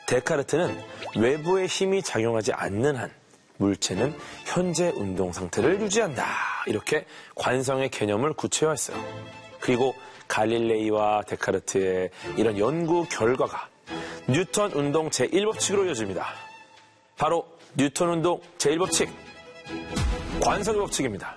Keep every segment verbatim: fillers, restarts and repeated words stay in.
데카르트는 외부의 힘이 작용하지 않는 한 물체는 현재 운동 상태를 유지한다. 이렇게 관성의 개념을 구체화했어요. 그리고 갈릴레이와 데카르트의 이런 연구 결과가 뉴턴 운동 제일 법칙으로 이어집니다. 바로 뉴턴 운동 제일 법칙, 관성의 법칙입니다.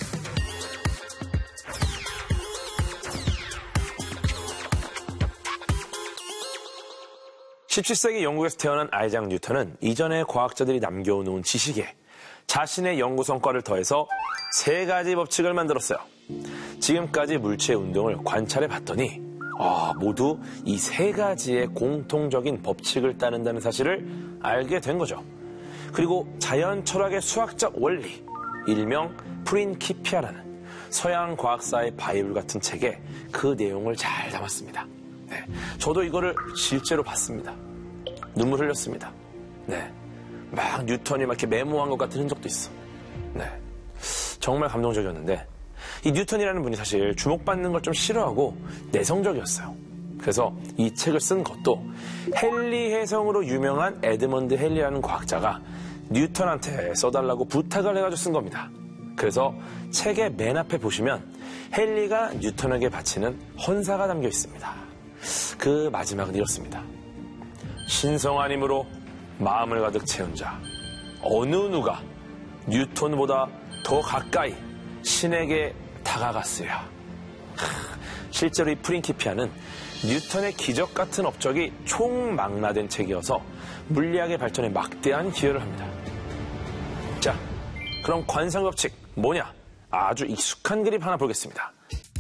십칠 세기 영국에서 태어난 아이작 뉴턴은 이전의 과학자들이 남겨놓은 지식에 자신의 연구 성과를 더해서 세 가지 법칙을 만들었어요. 지금까지 물체의 운동을 관찰해 봤더니 아, 모두 이 세 가지의 공통적인 법칙을 따른다는 사실을 알게 된 거죠. 그리고 자연 철학의 수학적 원리, 일명 프린키피아라는 서양 과학사의 바이블 같은 책에 그 내용을 잘 담았습니다. 네, 저도 이거를 실제로 봤습니다. 눈물 흘렸습니다. 네, 막 뉴턴이 막 이렇게 메모한 것 같은 흔적도 있어. 네, 정말 감동적이었는데 이 뉴턴이라는 분이 사실 주목받는 걸 좀 싫어하고 내성적이었어요. 그래서 이 책을 쓴 것도 헨리 해성으로 유명한 에드먼드 헨리라는 과학자가 뉴턴한테 써달라고 부탁을 해가지고 쓴 겁니다. 그래서 책의 맨 앞에 보시면 헨리가 뉴턴에게 바치는 헌사가 담겨 있습니다. 그 마지막은 이렇습니다. 신성한 힘으로 마음을 가득 채운 자, 어느 누가 뉴턴보다 더 가까이 신에게 다가갔으랴. 실제로 이 프린키피아는 뉴턴의 기적 같은 업적이 총망라된 책이어서 물리학의 발전에 막대한 기여를 합니다. 자, 그럼 관성법칙 뭐냐? 아주 익숙한 그림 하나 보겠습니다.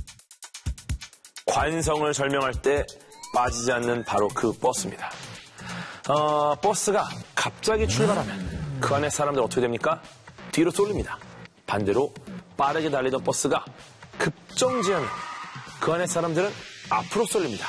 관성을 설명할 때 빠지지 않는 바로 그 버스입니다. 어, 버스가 갑자기 출발하면 그 안에 사람들 어떻게 됩니까? 뒤로 쏠립니다. 반대로 빠르게 달리던 버스가 급정지하면 그 안에 사람들은 앞으로 쏠립니다.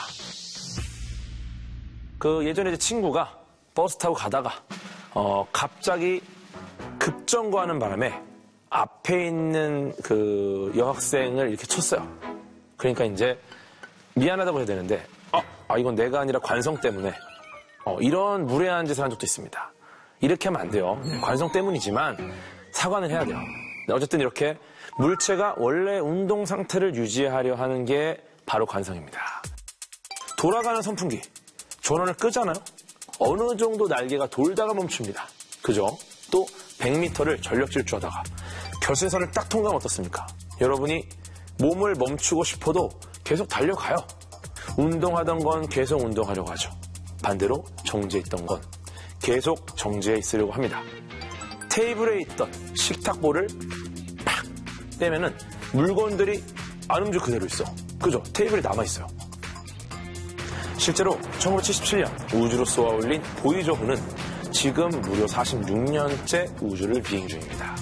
그 예전에 제 친구가 버스 타고 가다가 어, 갑자기 급정거하는 바람에 앞에 있는 그 여학생을 이렇게 쳤어요. 그러니까 이제 미안하다고 해야 되는데 어, 아, 이건 내가 아니라 관성 때문에 어, 이런 무례한 짓을 한 적도 있습니다. 이렇게 하면 안 돼요. 관성 때문이지만 사과는 해야 돼요. 어쨌든 이렇게 물체가 원래 운동 상태를 유지하려 하는 게 바로 관성입니다. 돌아가는 선풍기, 전원을 끄잖아요. 어느 정도 날개가 돌다가 멈춥니다. 그죠? 또 백 미터를 전력 질주하다가 결승선을 딱 통과하면 어떻습니까? 여러분이 몸을 멈추고 싶어도 계속 달려가요. 운동하던 건 계속 운동하려고 하죠. 반대로 정지해 있던 건 계속 정지해 있으려고 합니다. 테이블에 있던 식탁볼을 팍 떼면은 물건들이 안 움직여 그대로 있어. 그죠? 테이블에 남아있어요. 실제로 천구백칠십칠 년 우주로 쏘아 올린 보이저호는 지금 무려 사십육 년째 우주를 비행 중입니다.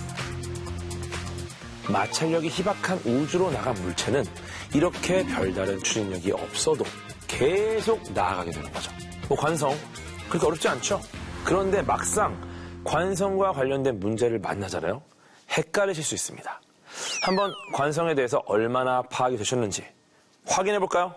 마찰력이 희박한 우주로 나간 물체는 이렇게 별다른 추진력이 없어도 계속 나아가게 되는 거죠. 뭐 관성, 그렇게 어렵지 않죠? 그런데 막상 관성과 관련된 문제를 만나잖아요. 헷갈리실 수 있습니다. 한번 관성에 대해서 얼마나 파악이 되셨는지 확인해 볼까요?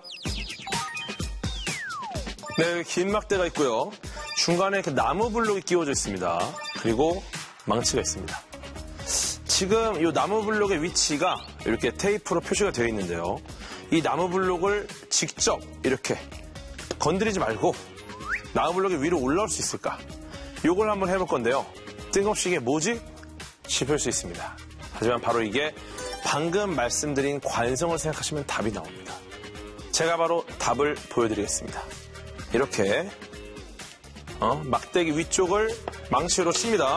네, 여기 긴 막대가 있고요. 중간에 이렇게 나무 블록이 끼워져 있습니다. 그리고 망치가 있습니다. 지금 이 나무 블록의 위치가 이렇게 테이프로 표시가 되어 있는데요. 이 나무 블록을 직접 이렇게 건드리지 말고 나무 블록이 위로 올라올 수 있을까? 요걸 한번 해볼 건데요. 뜬금없이 이게 뭐지? 싶을 수 있습니다. 하지만 바로 이게 방금 말씀드린 관성을 생각하시면 답이 나옵니다. 제가 바로 답을 보여드리겠습니다. 이렇게 어, 막대기 위쪽을 망치로 칩니다.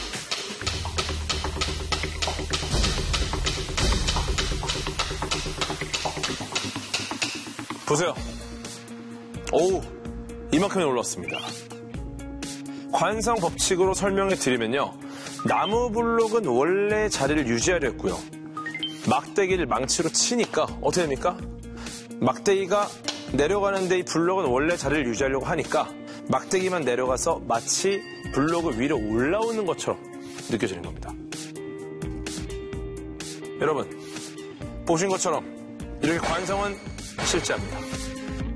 보세요. 오우, 이만큼이 올랐습니다. 관성 법칙으로 설명해 드리면요. 나무 블록은 원래 자리를 유지하려 했고요. 막대기를 망치로 치니까 어떻게 됩니까? 막대기가 내려가는데 이 블록은 원래 자리를 유지하려고 하니까 막대기만 내려가서 마치 블록을 위로 올라오는 것처럼 느껴지는 겁니다. 여러분, 보신 것처럼 이렇게 관성은 실제합니다.